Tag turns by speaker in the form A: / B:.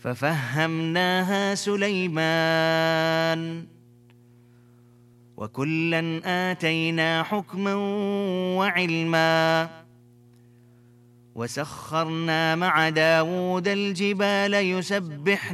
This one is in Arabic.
A: ففهمناها سليمان وكلا آتينا حكما وعلما وسخرنا مع داود الجبال يسبحن